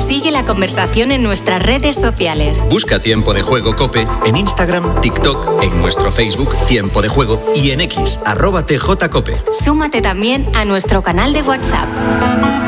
Sigue la conversación en nuestras redes sociales. Busca Tiempo de Juego COPE en Instagram, TikTok, en nuestro Facebook Tiempo de Juego y en X, @TJCope. Súmate también a nuestro canal de WhatsApp.